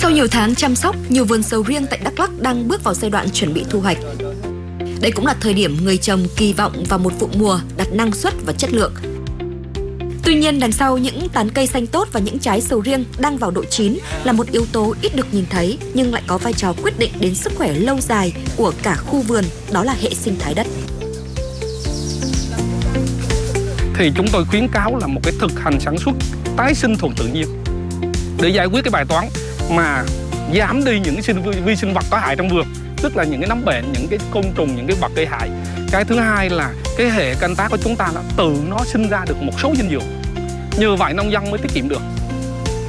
Sau nhiều tháng chăm sóc, nhiều vườn sầu riêng tại Đắk Lắk đang bước vào giai đoạn chuẩn bị thu hoạch. Đây cũng là thời điểm người trồng kỳ vọng vào một vụ mùa đạt năng suất và chất lượng. Tuy nhiên, đằng sau những tán cây xanh tốt và những trái sầu riêng đang vào độ chín là một yếu tố ít được nhìn thấy nhưng lại có vai trò quyết định đến sức khỏe lâu dài của cả khu vườn, đó là hệ sinh thái đất. Thì chúng tôi khuyến cáo là một cái thực hành sản xuất tái sinh thuần tự nhiên để giải quyết cái bài toán mà giảm đi những vi sinh vật có hại trong vườn, tức là những cái nấm bệnh, những cái côn trùng, những cái vật gây hại. Cái thứ hai là cái hệ canh tác của chúng ta tự nó sinh ra được một số dinh dưỡng. Như vậy nông dân mới tiết kiệm được.